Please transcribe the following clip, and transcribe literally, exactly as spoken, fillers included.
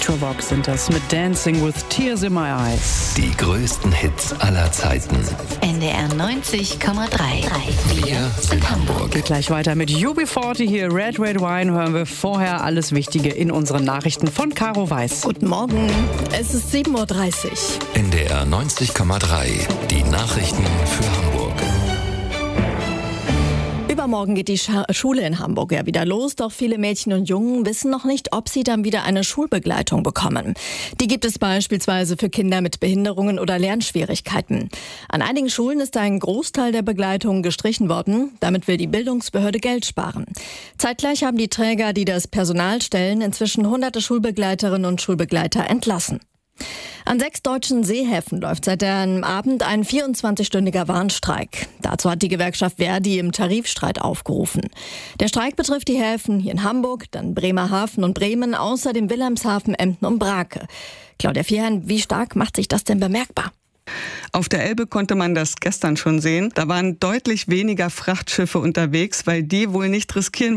Ultravox sind das mit Dancing with Tears in My Eyes. Die größten Hits aller Zeiten. N D R neunzig Komma drei. Wir sind Hamburg. Geht gleich weiter mit U B vierzig hier. Red Red Wine hören wir vorher alles Wichtige in unseren Nachrichten von Caro Weiß. Guten Morgen, es ist sieben Uhr dreißig. N D R neunzig Komma drei. Die Nachrichten für Hamburg. Übermorgen geht die Scha- Schule in Hamburg ja wieder los, doch viele Mädchen und Jungen wissen noch nicht, ob sie dann wieder eine Schulbegleitung bekommen. Die gibt es beispielsweise für Kinder mit Behinderungen oder Lernschwierigkeiten. An einigen Schulen ist ein Großteil der Begleitung gestrichen worden. Damit will die Bildungsbehörde Geld sparen. Zeitgleich haben die Träger, die das Personal stellen, inzwischen hunderte Schulbegleiterinnen und Schulbegleiter entlassen. An sechs deutschen Seehäfen läuft seit dem Abend ein vierundzwanzigstündiger Warnstreik. Dazu hat die Gewerkschaft Verdi im Tarifstreit aufgerufen. Der Streik betrifft die Häfen hier in Hamburg, dann Bremerhaven und Bremen, außerdem Wilhelmshaven, Emden und Brake. Claudia Vierheim, wie stark macht sich das denn bemerkbar? Auf der Elbe konnte man das gestern schon sehen. Da waren deutlich weniger Frachtschiffe unterwegs, weil die wohl nicht riskieren